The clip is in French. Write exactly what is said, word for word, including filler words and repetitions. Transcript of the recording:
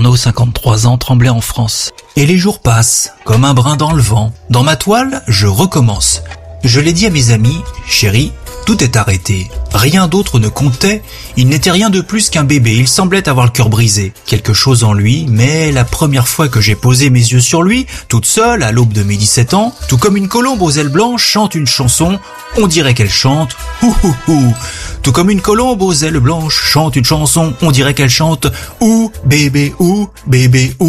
Arnaud, cinquante-trois ans, Tremblay en France. Et les jours passent, comme un brin dans le vent. Dans ma toile, je recommence. Je l'ai dit à mes amis, chérie, tout est arrêté. Rien d'autre ne comptait. Il n'était rien de plus qu'un bébé. Il semblait avoir le cœur brisé. Quelque chose en lui, mais la première fois que j'ai posé mes yeux sur lui, toute seule, à l'aube de mes dix-sept ans, tout comme une colombe aux ailes blanches chante une chanson, on dirait qu'elle chante « Ouh ouh ouh ». Tout comme une colombe aux ailes blanches chante une chanson, on dirait qu'elle chante « Ouh bébé, ouh bébé, ouh ».